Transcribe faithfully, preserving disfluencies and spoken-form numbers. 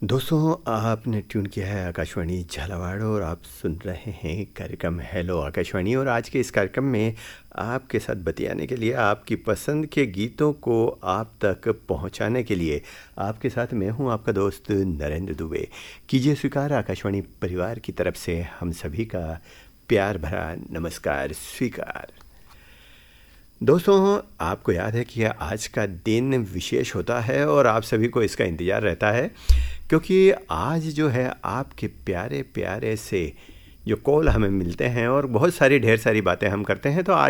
दोस्तों, आपने ट्यून किया है आकाशवाणी झालावाड़ और आप सुन रहे हैं कार्यक्रम हेलो आकाशवाणी। और आज के इस कार्यक्रम में आपके साथ बतियाने के लिए, आपकी पसंद के गीतों को आप तक पहुंचाने के लिए आपके साथ मैं हूं, आपका दोस्त नरेंद्र दुबे। कीजिए स्वीकार आकाशवाणी परिवार की तरफ से हम सभी का प्यार भरा नमस्कार स्वीकार। दोस्तों, आपको याद है कि आज का दिन विशेष होता है और आप सभी को इसका इंतज़ार रहता है, क्योंकि आज जो है आपके प्यारे प्यारे से जो कॉल हमें मिलते हैं और बहुत सारी ढेर सारी बातें हम करते हैं। तो आज